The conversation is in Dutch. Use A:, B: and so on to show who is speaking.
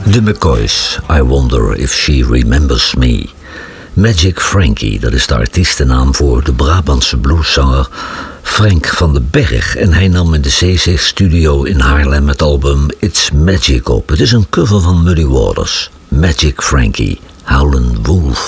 A: De McCoys, I Wonder If She Remembers Me. Magic Frankie, dat is de artiestennaam voor de Brabantse blueszanger Frank van den Berg. En hij nam in de C6 Studio in Haarlem het album It's Magic op. Het is een cover van Muddy Waters. Magic Frankie, Howlin' Wolf.